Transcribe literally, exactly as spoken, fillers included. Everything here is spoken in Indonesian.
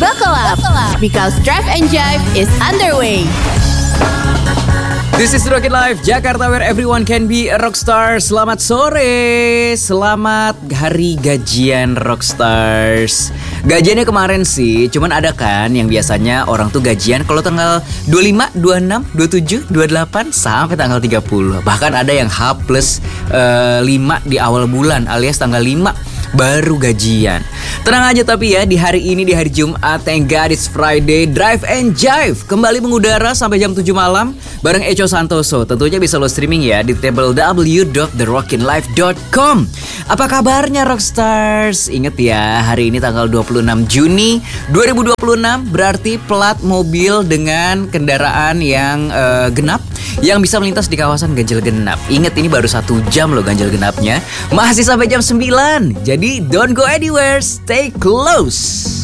Buckle up, because Drive and Jive is underway. This is Rocket Life Jakarta, where everyone can be a rockstar. Selamat sore, selamat hari gajian rockstars. Gajiannya kemarin sih, cuman ada kan yang biasanya orang tuh gajian kalau tanggal dua puluh lima, dua puluh enam, dua puluh tujuh, dua puluh delapan sampai tanggal tiga puluh. Bahkan ada yang H plus uh, lima di awal bulan alias tanggal lima baru gajian. Tenang aja tapi ya, di hari ini, di hari Jumat, thank God it's Friday, Drive and Jive kembali mengudara sampai jam tujuh malam bareng Echo Santoso. Tentunya bisa lo streaming ya di w w w dot the rockin life dot com. Apa kabarnya Rockstars? Ingat ya, hari ini tanggal dua puluh enam Juni dua ribu dua puluh enam, berarti plat mobil dengan kendaraan yang uh, genap yang bisa melintas di kawasan ganjil genap. Ingat, ini baru satu jam loh ganjil genapnya, masih sampai jam sembilan. Jadi don't go anywhere, stay close.